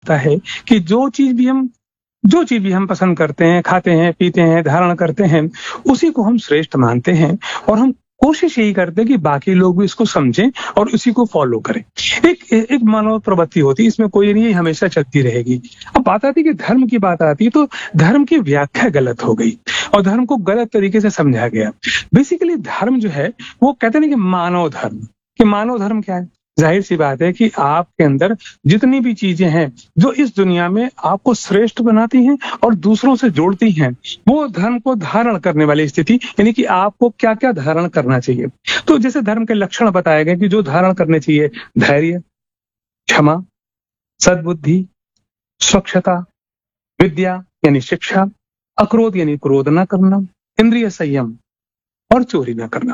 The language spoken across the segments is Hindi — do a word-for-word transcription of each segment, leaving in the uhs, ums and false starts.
होता है कि जो चीज भी हम जो चीज भी हम पसंद करते हैं, खाते हैं, पीते हैं, धारण करते हैं, उसी को हम श्रेष्ठ मानते हैं और हम कोशिश यही करते हैं कि बाकी लोग भी इसको समझें और उसी को फॉलो करें। एक एक मानव प्रवृत्ति होती है, इसमें कोई नहीं, हमेशा चलती रहेगी। अब बात आती है कि धर्म की बात आती है तो धर्म की व्याख्या गलत हो गई और धर्म को गलत तरीके से समझा गया। बेसिकली धर्म जो है वो कहते हैं कि मानव धर्म, कि मानव धर्म क्या है? जाहिर सी बात है कि आपके अंदर जितनी भी चीजें हैं जो इस दुनिया में आपको श्रेष्ठ बनाती हैं और दूसरों से जोड़ती हैं, वो धर्म को धारण करने वाली स्थिति, यानी कि आपको क्या क्या धारण करना चाहिए। तो जैसे धर्म के लक्षण बताए गए कि जो धारण करने चाहिए, धैर्य, क्षमा, सद्बुद्धि, स्वच्छता, विद्या यानी शिक्षा, अक्रोध यानी क्रोध न करना, इंद्रिय संयम और चोरी न करना।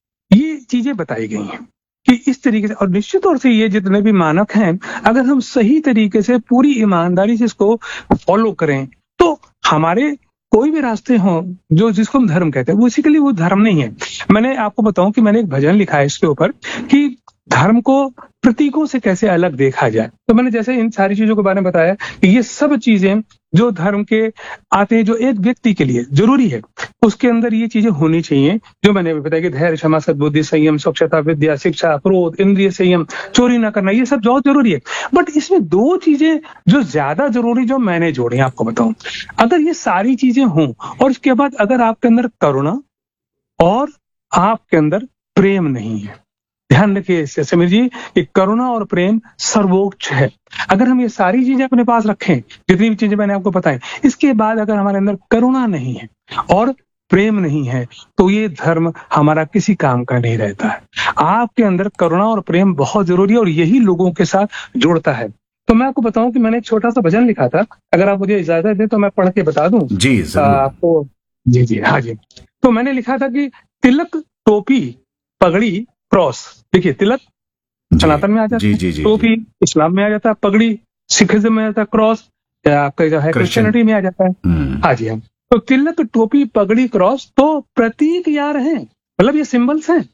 ये चीजें बताई गई हैं कि इस तरीके से, और निश्चित तौर से ये जितने भी मानक हैं, अगर हम सही तरीके से पूरी ईमानदारी से इसको फॉलो करें तो हमारे कोई भी रास्ते हों जो जिसको हम धर्म कहते हैं, वो बेसिकली वो धर्म नहीं है। मैंने आपको बताऊं कि मैंने एक भजन लिखा है इसके ऊपर कि धर्म को प्रतीकों से कैसे अलग देखा जाए। तो मैंने जैसे इन सारी चीजों के बारे में बताया कि ये सब चीजें जो धर्म के आते हैं, जो एक व्यक्ति के लिए जरूरी है, उसके अंदर ये चीजें होनी चाहिए जो मैंने अभी बताया कि धैर्य, क्षमा, सद्बुद्धि, संयम, स्वच्छता, विद्या, शिक्षा, क्रोध, इंद्रिय संयम, चोरी ना करना, ये सब बहुत जरूरी है। बट इसमें दो चीजें जो ज्यादा जरूरी जो मैंने जोड़ी आपको बताऊं, अगर ये सारी चीजें हों और उसके बाद अगर आपके अंदर करुणा और आपके अंदर प्रेम नहीं है, ध्यान रखिए इससे समीर जी, कि करुणा और प्रेम सर्वोच्च है। अगर हम ये सारी चीजें अपने पास रखें, जितनी भी चीजें मैंने आपको बताई, इसके बाद अगर हमारे अंदर करुणा नहीं है और प्रेम नहीं है तो ये धर्म हमारा किसी काम का नहीं रहता है। आपके अंदर करुणा और प्रेम बहुत जरूरी है और यही लोगों के साथ जोड़ता है। तो मैं आपको बताऊं कि मैंने एक छोटा सा भजन लिखा था, अगर आप मुझे इजाजत दें तो मैं पढ़ के बता दूं जी आपको। जी जी हाँ जी। तो मैंने लिखा था कि तिलक, टोपी, पगड़ी, क्रॉस। देखिए, तिलक सनातन में आ जाता है, टोपी इस्लाम में आ जाता है, पगड़ी सिखिज्म में आ जाता है, क्रॉस आपका जो है क्रिश्चियनिटी में आ जाता है। हाँ जी हाँ। तो तिलक, टोपी, पगड़ी, क्रॉस तो प्रतीक यार हैं, मतलब ये सिंबल्स हैं,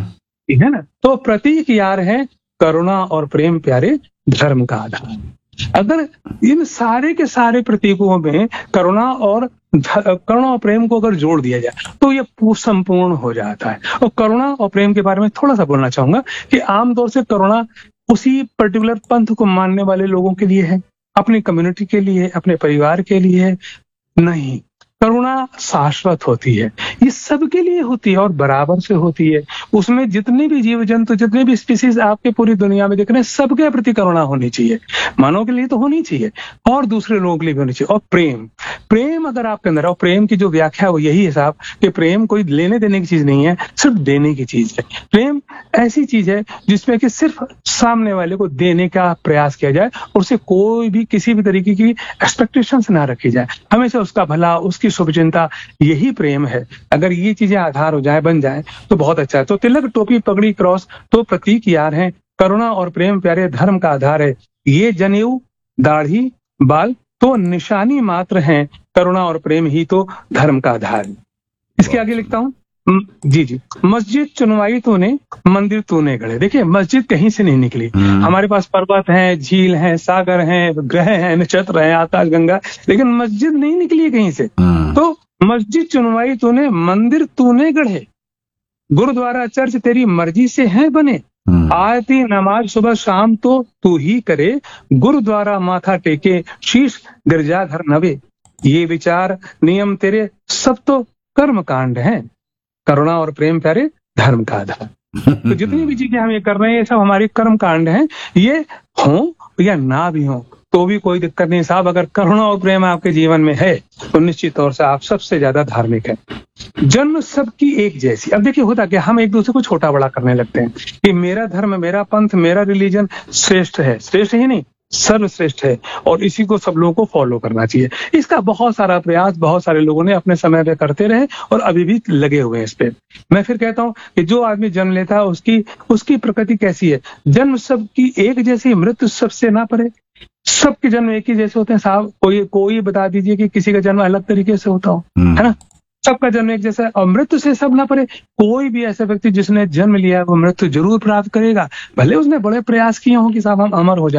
ठीक है ना। तो प्रतीक यार है, करुणा और प्रेम प्यारे धर्म का आधार। अगर इन सारे के सारे प्रतीकों में करुणा और करुणा और प्रेम को अगर जोड़ दिया जाए तो ये संपूर्ण हो जाता है। और करुणा और प्रेम के बारे में थोड़ा सा बोलना चाहूंगा कि आमतौर से करुणा उसी पर्टिकुलर पंथ को मानने वाले लोगों के लिए है, अपनी कम्युनिटी के लिए, अपने परिवार के लिए नहीं। करुणा शाश्वत होती है, ये सबके लिए होती है और बराबर से होती है। उसमें जितने भी जीव जंतु, जितने भी स्पीसीज आपके पूरी दुनिया में दिख रहे हैं, सबके प्रति करुणा होनी चाहिए। मानव के लिए तो होनी चाहिए और दूसरे लोगों के लिए भी होनी चाहिए। और प्रेम प्रेम अगर आपके अंदर, और प्रेम की जो व्याख्या है वो यही है साहब कि प्रेम कोई लेने देने की चीज नहीं है, सिर्फ देने की चीज है। प्रेम ऐसी चीज है जिसमें कि सिर्फ सामने वाले को देने का प्रयास किया जाए और उससे कोई भी किसी भी तरीके की एक्सपेक्टेशंस ना रखी जाए, हमेशा उसका भला, उसकी शुभचिंता, यही प्रेम है। अगर ये चीजें आधार हो जाए, बन जाए तो बहुत अच्छा है। तो तिलक, टोपी, पगड़ी, क्रॉस तो प्रतीक यार हैं, करुणा और प्रेम प्यारे धर्म का आधार है। ये जनेऊ, दाढ़ी, बाल तो निशानी मात्र हैं, करुणा और प्रेम ही तो धर्म का आधार है। इसके आगे लिखता हूं, जी जी। मस्जिद चुनवाई तूने, मंदिर तूने गढ़े। देखिए, मस्जिद कहीं से नहीं निकली। हमारे पास पर्वत हैं, झील हैं, सागर हैं, ग्रह हैं, नक्षत्र हैं, आकाश गंगा, लेकिन मस्जिद नहीं निकली है कहीं से। तो मस्जिद चुनवाई तूने, मंदिर तूने गढ़े, गुरुद्वारा चर्च तेरी मर्जी से है बने, आरती नमाज सुबह शाम तो तू ही करे, गुरुद्वारा माथा टेके, शीश गिरजाधर नवे, ये विचार नियम तेरे सब तो कर्म कांड हैं, करुणा और प्रेम प्यारे धर्म का आधार। तो जितनी भी चीजें हम ये कर रहे हैं, ये सब हमारे कर्म कांड हैं। ये हो या ना भी हो तो भी कोई दिक्कत नहीं साहब। अगर करुणा और प्रेम आपके जीवन में है तो निश्चित तौर से आप सबसे ज्यादा धार्मिक है। जन्म सबकी एक जैसी। अब देखिए, होता क्या, हम एक दूसरे को छोटा बड़ा करने लगते हैं कि मेरा धर्म, मेरा पंथ, मेरा रिलीजन श्रेष्ठ है। श्रेष्ठ ही नहीं, सर्वश्रेष्ठ है और इसी को सब लोगों को फॉलो करना चाहिए। इसका बहुत सारा प्रयास बहुत सारे लोगों ने अपने समय पे करते रहे और अभी भी लगे हुए हैं इस पे। मैं फिर कहता हूं कि जो आदमी जन्म लेता है उसकी उसकी प्रकृति कैसी है। जन्म सबकी एक जैसी, मृत्यु सबसे ना परे। सबके जन्म एक ही जैसे होते हैं साहब। कोई कोई बता दीजिए कि किसी का जन्म अलग तरीके से होता हो, है ना। सबका जन्म एक जैसा है और मृत्यु से सब ना परे। कोई भी ऐसा व्यक्ति जिसने जन्म लिया है वो मृत्यु जरूर प्राप्त करेगा, भले उसने बड़े प्रयास किए हों कि साहब हम अमर हो जाएं।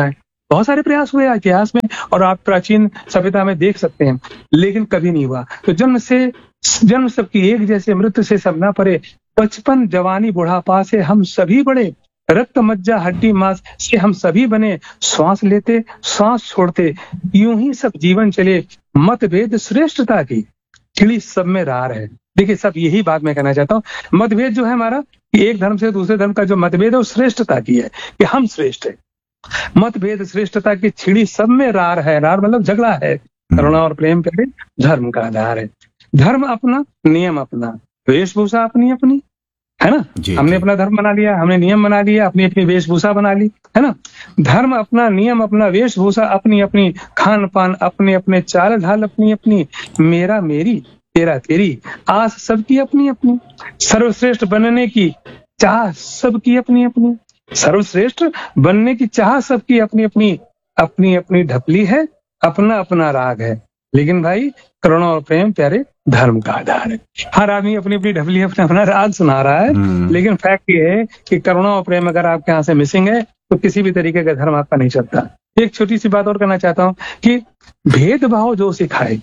बहुत सारे प्रयास हुए इतिहास में और आप प्राचीन सभ्यता में देख सकते हैं, लेकिन कभी नहीं हुआ। तो जन्म से जन्म सबकी एक जैसे, मृत्यु से सब ना परे, बचपन जवानी बुढ़ापा से हम सभी बड़े, रक्त मज्जा हड्डी मांस से हम सभी बने, श्वास लेते श्वास छोड़ते यूं ही सब जीवन चले, मतभेद श्रेष्ठता की चिड़ी सब में रार है। देखिए सब यही बात मैं कहना चाहता हूँ, मतभेद जो है हमारा, एक धर्म से दूसरे धर्म का जो मतभेद है वो श्रेष्ठता की है कि हम श्रेष्ठ है। मतभेद श्रेष्ठता की छिड़ी सब में रार है, रार मतलब झगड़ा है। करुणा और प्रेम प्यारे धर्म का आधार है। धर्म अपना, नियम अपना, वेशभूषा अपनी अपनी, है ना। हमने अपना धर्म बना लिया, हमने नियम बना लिया, अपनी अपनी वेशभूषा बना ली, है ना। धर्म अपना, नियम अपना, वेशभूषा अपनी अपनी, खान पान अपने अपने, चाल ढाल अपनी अपनी, मेरा मेरी तेरा तेरी, आस सबकी अपनी अपनी, सर्वश्रेष्ठ बनने की चाह सबकी अपनी अपनी, सर्वश्रेष्ठ बनने की चाह सबकी अपनी अपनी, अपनी अपनी ढपली है, अपना अपना राग है। लेकिन भाई करुणा और प्रेम प्यारे धर्म का आधार है। हर आदमी अपनी अपनी ढपली अपना अपना राग सुना रहा है, लेकिन फैक्ट ये है कि करुणा और प्रेम अगर आपके यहाँ से मिसिंग है तो किसी भी तरीके का धर्म आपका नहीं चलता। एक छोटी सी बात और करना चाहता हूँ कि भेदभाव जो सिखाए,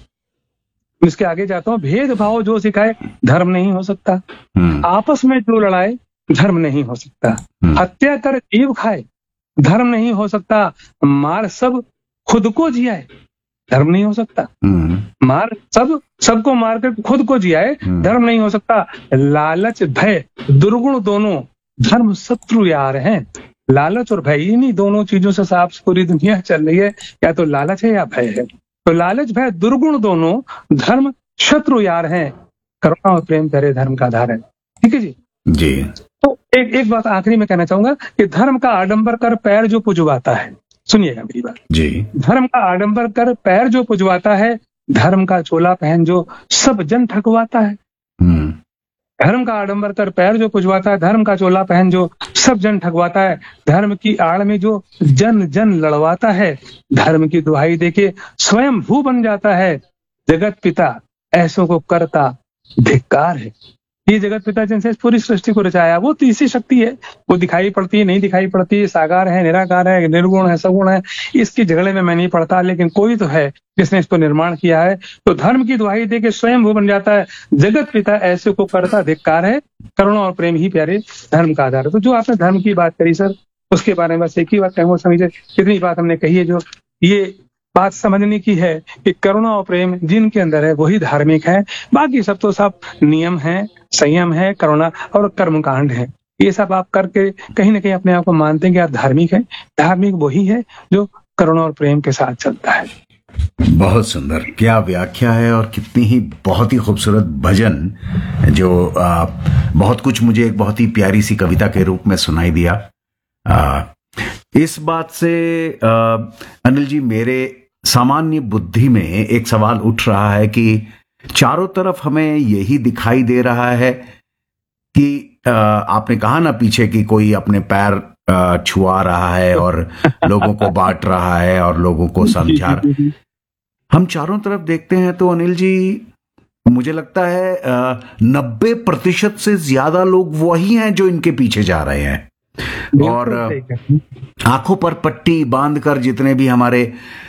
इसके आगे जाता हूँ, भेदभाव जो सिखाए धर्म नहीं हो सकता। आपस में जो लड़ाए धर्म नहीं हो सकता। हत्या कर जीव खाए धर्म नहीं हो सकता। मार सब खुद को जियाए धर्म नहीं हो सकता। मार सब सबको मारकर खुद को जियाए धर्म नहीं हो सकता। लालच भय दुर्गुण दोनों धर्म शत्रु यार हैं। लालच और भय, इन्हीं दोनों चीजों से साफ पूरी दुनिया चल रही है, या तो लालच है या भय है। तो लालच भय दुर्गुण दोनों धर्म शत्रु यार हैं। करुणा और प्रेम प्यारे धर्म का आधार है। ठीक है जी जी। तो एक एक बात आखिरी में कहना चाहूंगा कि धर्म का आडंबर कर पैर जो पुजवाता है, सुनिएगा मेरी बात जी। धर्म का आडंबर कर पैर जो पुजवाता है, धर्म का चोला पहन जो सब जन ठगवाता है। धर्म का आडंबर कर पैर जो पुजवाता है, धर्म का चोला पहन जो सब जन ठगवाता है। धर्म की आड़ में जो जन जन लड़वाता है, धर्म की दुहाई देके स्वयं भू बन जाता है। जगत पिता ऐसों को करता धिक्कार है। ये जगत पिता जिनसे पूरी सृष्टि को रचाया, वो तीसरी शक्ति है, वो दिखाई पड़ती है नहीं दिखाई पड़ती, साकार है निराकार है निर्गुण है सगुण है, इसकी झगड़े में मैं नहीं पड़ता, लेकिन कोई तो है जिसने इसको निर्माण किया है। तो धर्म की दुहाई दे के स्वयं वो बन जाता है। जगत पिता ऐसे को करता धिक्कार है। करुणा और प्रेम ही प्यारे धर्म का आधार है। तो जो आपने धर्म की बात करी सर, उसके बारे में बस एक ही बात कहूँगा, समझे कितनी बात हमने कही है। जो ये बात समझने की है कि करुणा और प्रेम जिनके अंदर है वही धार्मिक है, बाकी सब तो सब नियम है, संयम है, करुणा और कर्मकांड है। ये सब आप करके कहीं ना कहीं अपने आप को मानते हैं कि आप धार्मिक हैं। धार्मिक वही है जो करुणा और प्रेम के साथ चलता है। बहुत सुंदर, क्या व्याख्या है, और कितनी ही बहुत ही खूबसूरत भजन, जो आ, बहुत कुछ मुझे एक बहुत ही प्यारी सी कविता के रूप में सुनाई दिया। आ, इस बात से आ, अनिल जी, मेरे सामान्य बुद्धि में एक सवाल उठ रहा है कि चारों तरफ हमें यही दिखाई दे रहा है कि आ, आपने कहा ना पीछे कि कोई अपने पैर आ, छुआ रहा है और लोगों को बांट रहा है और लोगों को समझा रहा है। हम चारों तरफ देखते हैं तो अनिल जी, मुझे लगता है नब्बे प्रतिशत से ज्यादा लोग वही हैं जो इनके पीछे जा रहे हैं। और आंखों पर पट्टी बांधकर जितने भी हमारे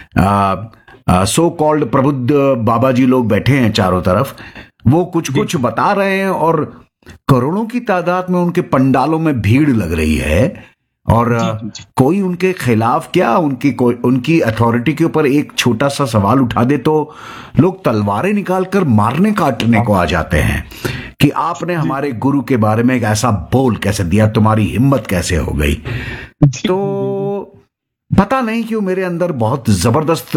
सो कॉल्ड प्रबुद्ध बाबा जी लोग बैठे हैं चारों तरफ, वो कुछ कुछ बता रहे हैं और करोड़ों की तादाद में उनके पंडालों में भीड़ लग रही है। और जी, जी। कोई उनके खिलाफ क्या, उनकी कोई उनकी अथॉरिटी के ऊपर एक छोटा सा सवाल उठा दे तो लोग तलवारें निकालकर मारने काटने को आ जाते हैं कि आपने हमारे गुरु के बारे में एक ऐसा बोल कैसे दिया, तुम्हारी हिम्मत कैसे हो गई। तो पता नहीं क्यों मेरे अंदर बहुत जबरदस्त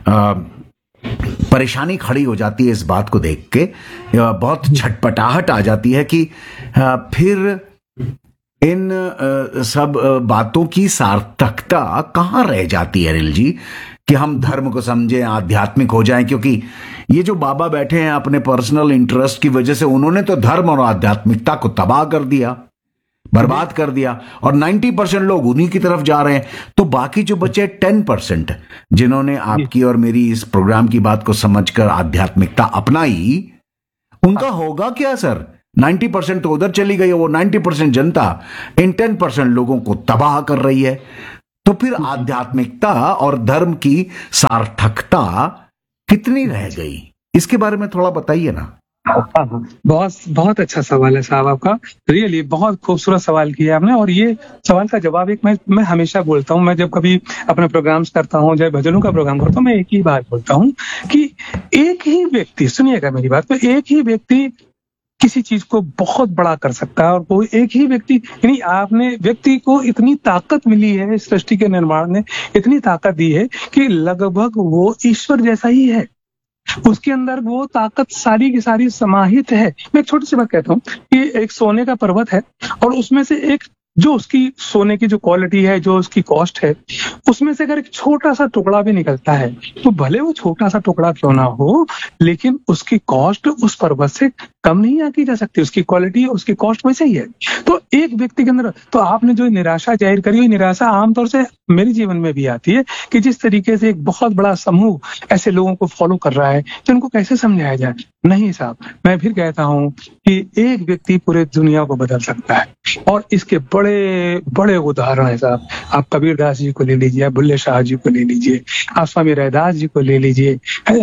परेशानी खड़ी हो जाती है इस बात को देख के, बहुत छटपटाहट आ जाती है कि आ, फिर इन आ, सब बातों की सार्थकता कहाँ रह जाती है अनिल जी, कि हम धर्म को समझें, आध्यात्मिक हो जाएं। क्योंकि ये जो बाबा बैठे हैं अपने पर्सनल इंटरेस्ट की वजह से उन्होंने तो धर्म और आध्यात्मिकता को तबाह कर दिया, बर्बाद कर दिया, और नब्बे परसेंट लोग उन्हीं की तरफ जा रहे हैं। तो बाकी जो बचे दस परसेंट जिन्होंने आपकी और मेरी इस प्रोग्राम की बात को समझकर आध्यात्मिकता अपनाई, उनका होगा क्या सर? नब्बे परसेंट तो उधर चली गई, वो नब्बे परसेंट जनता इन दस परसेंट लोगों को तबाह कर रही है। तो फिर आध्यात्मिकता और धर्म की सार्थकता कितनी रह गई, इसके बारे में थोड़ा बताइए ना। हाँ हाँ, बहुत बहुत अच्छा सवाल है साहब आपका, रियली बहुत खूबसूरत सवाल किया आपने। और ये सवाल का जवाब एक मैं मैं हमेशा बोलता हूँ, मैं जब कभी अपने प्रोग्राम्स करता हूँ, जब भजनों का प्रोग्राम करता हूँ, मैं एक ही बात बोलता हूँ कि एक ही व्यक्ति, सुनिएगा मेरी बात, तो एक ही व्यक्ति किसी चीज को बहुत बड़ा कर सकता है। और कोई एक ही व्यक्ति, यानी आपने व्यक्ति को इतनी ताकत मिली है, इस सृष्टि के निर्माण ने इतनी ताकत दी है कि लगभग वो ईश्वर जैसा ही है, उसके अंदर वो ताकत सारी की सारी समाहित है। मैं एक छोटी सी बात कहता हूँ कि एक सोने का पर्वत है और उसमें से एक जो उसकी सोने की जो क्वालिटी है, जो उसकी कॉस्ट है, उसमें से अगर एक छोटा सा टुकड़ा भी निकलता है तो भले वो छोटा सा टुकड़ा क्यों ना हो, लेकिन उसकी कॉस्ट उस पर्वत से कम नहीं आकी जा सकती, उसकी क्वालिटी, उसकी कॉस्ट वैसे ही है। तो एक व्यक्ति के अंदर, तो आपने जो निराशा जाहिर करी, हुई निराशा आमतौर से मेरे जीवन में भी आती है कि जिस तरीके से एक बहुत बड़ा समूह ऐसे लोगों को फॉलो कर रहा है, तो इनको कैसे समझाया जाए। नहीं साहब, मैं फिर कहता हूं कि एक व्यक्ति पूरे दुनिया को बदल सकता है, और इसके बड़े बड़े उदाहरण है साहब। आप कबीरदास जी को ले लीजिए, आप बुल्ले शाह जी को ले लीजिए, आप स्वामी रैदास जी को ले लीजिए,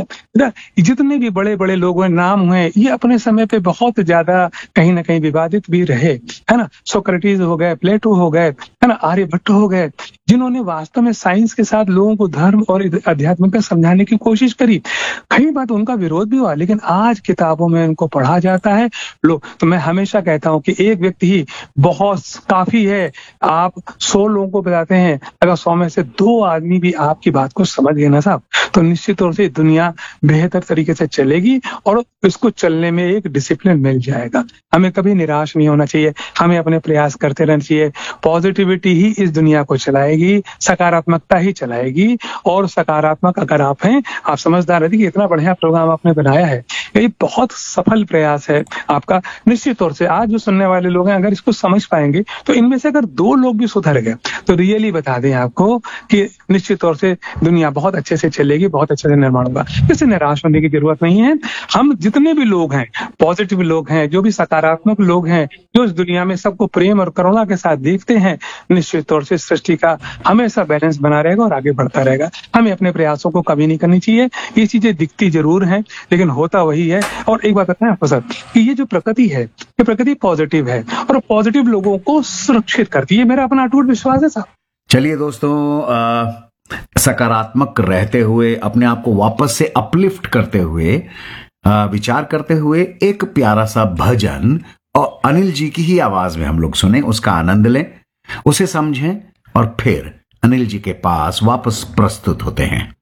जितने भी बड़े बड़े लोग हैं, नाम हुए, ये अपने समय पे बहुत ज्यादा कहीं ना कहीं विवादित भी रहे, है ना। सोक्रेटिस हो गए, प्लेटो हो गए, है ना, आर्यभट्ट हो गए, जिन्होंने वास्तव में साइंस के साथ लोगों को धर्म और आध्यात्मिकता समझाने की कोशिश करी। कई बार उनका विरोध भी हुआ, लेकिन आज किताबों में उनको पढ़ा जाता है लोग। तो मैं हमेशा कहता हूं कि एक व्यक्ति ही बहुत काफी है। आप सौ लोगों को बताते हैं, अगर सौ में से दो आदमी भी आपकी बात को समझ गए ना साहब, तो निश्चित तौर से दुनिया बेहतर तरीके से चलेगी और इसको चलने में एक डिसिप्लिन मिल जाएगा। हमें कभी निराश नहीं होना चाहिए, हमें अपने प्रयास करते रहना चाहिए। पॉजिटिविटी ही इस दुनिया को चलाएगी, सकारात्मकता ही चलाएगी। और सकारात्मक अगर आप हैं, आप समझदार रहती कि इतना बढ़िया प्रोग्राम आपने बनाया है, ये बहुत सफल प्रयास है आपका। निश्चित तौर से आज जो सुनने वाले लोग हैं, अगर इसको समझ पाएंगे, तो इनमें से अगर दो लोग भी सुधर गए, तो रियली बता दें आपको कि निश्चित तौर से दुनिया बहुत अच्छे से चलेगी, बहुत अच्छे से निर्माण होगा। इससे निराश होने की जरूरत नहीं है। हम जितने भी लोग हैं, पॉजिटिव लोग हैं, जो भी सकारात्मक लोग हैं, जो इस दुनिया में सबको प्रेम और करुणा के साथ देखते हैं, निश्चित तौर से सृष्टि का हमेशा बैलेंस बना रहेगा और आगे बढ़ता रहेगा। हमें अपने प्रयासों को कभी नहीं करनी चाहिए। ये चीजें दिखती जरूर हैं, लेकिन होता वही है। और एक बात बताएं आपको सर, कि ये जो प्रकृति है, ये प्रकृति पॉजिटिव है और पॉजिटिव लोगों को सुरक्षित करती है। मेरा अपना अटूट विश्वास है साहब। चलिए दोस्तों, आ... सकारात्मक रहते हुए, अपने आप को वापस से अपलिफ्ट करते हुए, विचार करते हुए, एक प्यारा सा भजन और अनिल जी की ही आवाज में हम लोग सुने, उसका आनंद लें, उसे समझें और फिर अनिल जी के पास वापस प्रस्तुत होते हैं।